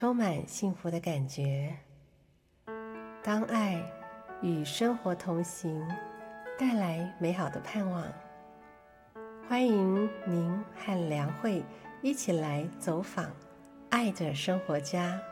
充满幸福的感觉。当爱与生活同行，带来美好的盼望。欢迎您和良慧一起来走访爱的生活家。